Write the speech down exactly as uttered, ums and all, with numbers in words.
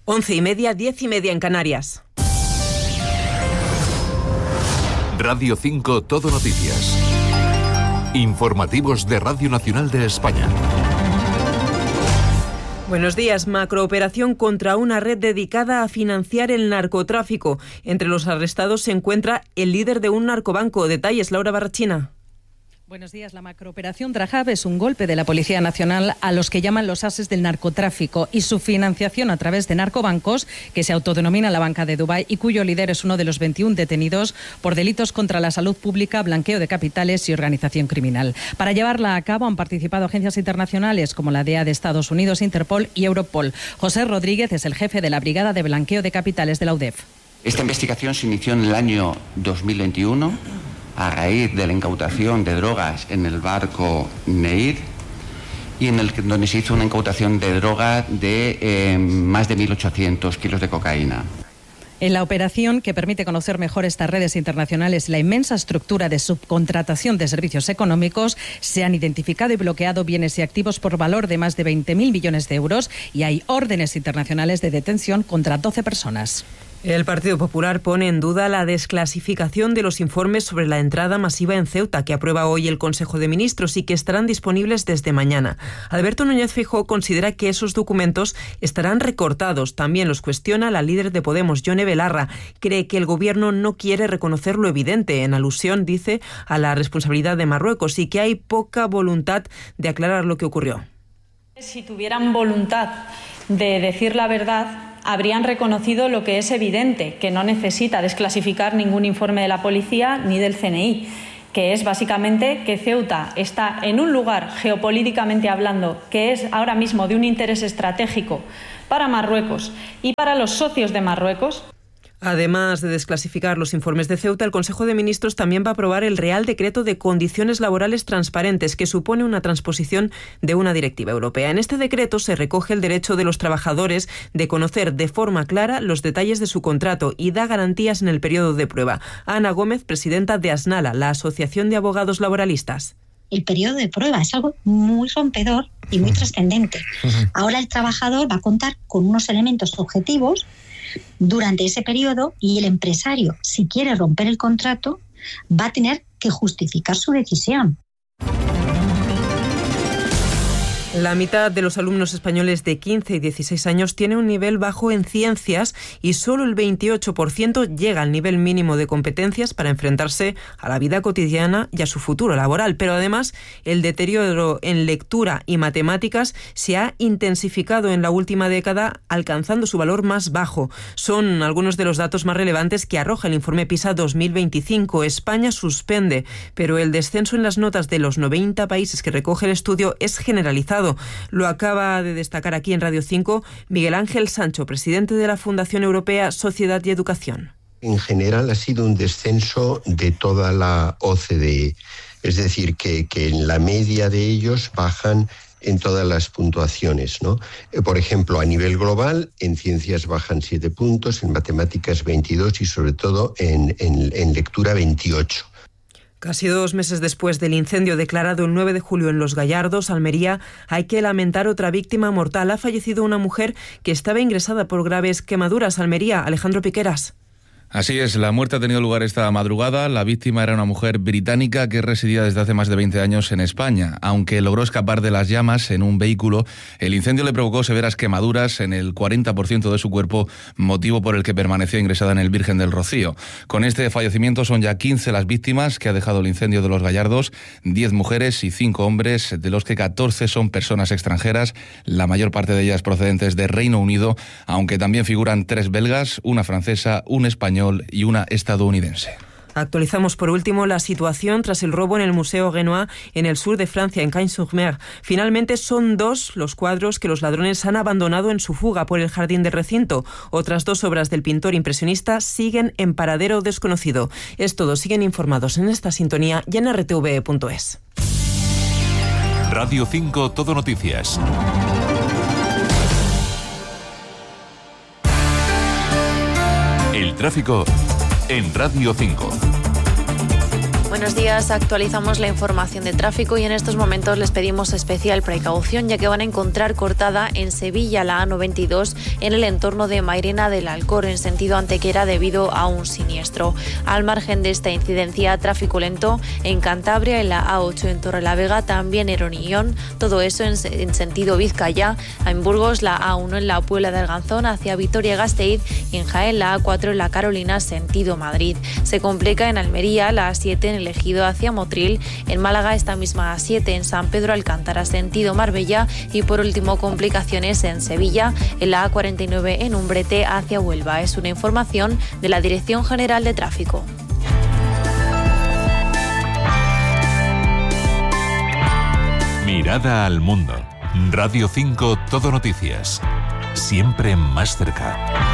Once y media, diez y media en Canarias. Radio cinco Todo Noticias. Informativos de Radio Nacional de España. Buenos días. Macrooperación contra una red dedicada a financiar el narcotráfico. Entre los arrestados se encuentra el líder de un narcobanco. Detalles, Laura Barrachina. Buenos días. La macrooperación Drahab es un golpe de la Policía Nacional a los que llaman los ases del narcotráfico y su financiación a través de narcobancos, que se autodenomina la Banca de Dubái y cuyo líder es uno de los veintiún detenidos por delitos contra la salud pública, blanqueo de capitales y organización criminal. Para llevarla a cabo han participado agencias internacionales como la D E A de Estados Unidos, Interpol y Europol. José Rodríguez es el jefe de la Brigada de Blanqueo de Capitales de la U D E F. Esta investigación se inició en el año dos mil veintiuno. A raíz de la incautación de drogas en el barco Neir y en el donde se hizo una incautación de droga de eh, más de mil ochocientos kilos de cocaína. En la operación, que permite conocer mejor estas redes internacionales y la inmensa estructura de subcontratación de servicios económicos, se han identificado y bloqueado bienes y activos por valor de más de veinte mil millones de euros y hay órdenes internacionales de detención contra doce personas. El Partido Popular pone en duda la desclasificación de los informes sobre la entrada masiva en Ceuta que aprueba hoy el Consejo de Ministros y que estarán disponibles desde mañana. Alberto Núñez Feijóo considera que esos documentos estarán recortados. También los cuestiona la líder de Podemos, Yone Belarra. Cree que el Gobierno no quiere reconocer lo evidente, en alusión, dice, a la responsabilidad de Marruecos y que hay poca voluntad de aclarar lo que ocurrió. Si tuvieran voluntad de decir la verdad, habrían reconocido lo que es evidente, que no necesita desclasificar ningún informe de la policía ni del C N I, que es básicamente que Ceuta está en un lugar, geopolíticamente hablando, que es ahora mismo de un interés estratégico para Marruecos y para los socios de Marruecos. Además de desclasificar los informes de Ceuta, el Consejo de Ministros también va a aprobar el Real Decreto de Condiciones Laborales Transparentes, que supone una transposición de una directiva europea. En este decreto se recoge el derecho de los trabajadores de conocer de forma clara los detalles de su contrato y da garantías en el periodo de prueba. Ana Gómez, presidenta de ASNALA, la Asociación de Abogados Laboralistas. El periodo de prueba es algo muy rompedor y muy trascendente. Ahora el trabajador va a contar con unos elementos objetivos durante ese periodo y el empresario, si quiere romper el contrato, va a tener que justificar su decisión. La mitad de los alumnos españoles de quince y dieciséis años tiene un nivel bajo en ciencias y solo el veintiocho por ciento llega al nivel mínimo de competencias para enfrentarse a la vida cotidiana y a su futuro laboral. Pero además, el deterioro en lectura y matemáticas se ha intensificado en la última década, alcanzando su valor más bajo. Son algunos de los datos más relevantes que arroja el informe PISA dos mil veinticinco. España suspende, pero el descenso en las notas de los noventa países que recoge el estudio es generalizado. Lo acaba de destacar aquí en Radio cinco Miguel Ángel Sancho, presidente de la Fundación Europea Sociedad y Educación. En general ha sido un descenso de toda la O C D E, es decir, que, que en la media de ellos bajan en todas las puntuaciones, ¿no? Por ejemplo, a nivel global, en ciencias bajan siete puntos, en matemáticas veintidós y sobre todo en, en, en lectura veintiocho. Casi dos meses después del incendio declarado el nueve de julio en Los Gallardos, Almería, hay que lamentar otra víctima mortal. Ha fallecido una mujer que estaba ingresada por graves quemaduras. Almería, Alejandro Piqueras. Así es, la muerte ha tenido lugar esta madrugada. La víctima era una mujer británica que residía desde hace más de veinte años en España. Aunque logró escapar de las llamas en un vehículo, el incendio le provocó severas quemaduras en el cuarenta por ciento de su cuerpo, motivo por el que permaneció ingresada en el Virgen del Rocío. Con este fallecimiento son ya quince las víctimas que ha dejado el incendio de Los Gallardos, diez mujeres y cinco hombres, de los que catorce son personas extranjeras, la mayor parte de ellas procedentes de Reino Unido, aunque también figuran tres belgas, una francesa, un español y una estadounidense. Actualizamos por último la situación tras el robo en el Museo Renoir en el sur de Francia, en Cagnes-sur-Mer. Finalmente son dos los cuadros que los ladrones han abandonado en su fuga por el jardín del recinto. Otras dos obras del pintor impresionista siguen en paradero desconocido. Es todo, siguen informados en esta sintonía y en r t v punto es. Radio cinco Todo Noticias. El tráfico en Radio cinco. Buenos días, actualizamos la información de tráfico y en estos momentos les pedimos especial precaución ya que van a encontrar cortada en Sevilla la A noventa y dos en el entorno de Mairena del Alcor en sentido Antequera debido a un siniestro. Al margen de esta incidencia, tráfico lento en Cantabria, en la A ocho en Torrelavega, también en Onión, todo eso en, en sentido Vizcaya, en Burgos la A uno en la Puebla de Arganzón hacia Vitoria-Gasteiz y en Jaén la A cuatro en la Carolina sentido Madrid. Se complica en Almería la A siete en el Ejido hacia Motril, en Málaga esta misma A siete en San Pedro Alcántara sentido Marbella y por último complicaciones en Sevilla en la A cuarenta y nueve en Umbrete hacia Huelva. Es una información de la Dirección General de Tráfico. Mirada al mundo. Radio cinco Todo Noticias. Siempre más cerca.